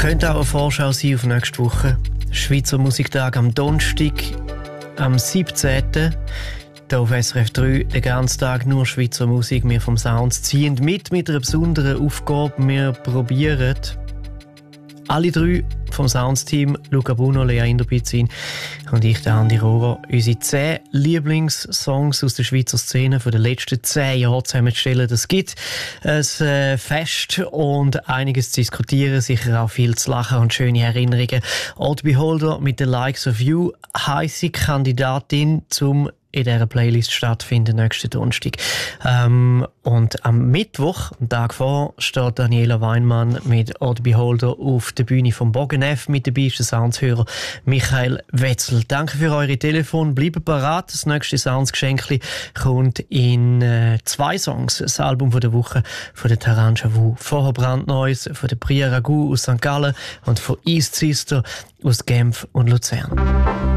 Könnte auch eine Vorschau sein auf nächste Woche. Schweizer Musiktag am Donnerstag, am 17. Hier auf SRF 3 den ganzen Tag nur Schweizer Musik. Wir vom Sounds ziehen mit einer besonderen Aufgabe. Wir probieren alle drei vom Sounds-Team, Luca Bruno, Lea Inderbizin und ich, der Andi Rohrer, unsere 10 Lieblingssongs aus der Schweizer Szene von den letzten 10 Jahren zusammenzustellen. Das gibt ein Fest und einiges zu diskutieren, sicher auch viel zu lachen und schöne Erinnerungen. Old Beholder mit The Likes of You, heisse Kandidatin zum in dieser Playlist stattfinden, nächsten Donnerstag. Und am Mittwoch, am Tag vor, steht Daniela Weinmann mit Odd Beholder auf der Bühne vom Bogenef. Mit dabei ist der Soundshörer Michael Wetzel. Danke für eure Telefon. Bleibt parat. Das nächste Sounds-Geschenkli kommt in 2 Songs. Das Album von der Woche von der Taranja Wu. Vorher brandneues von der Priya Ragu aus St. Gallen und von East Sister aus Genf und Luzern.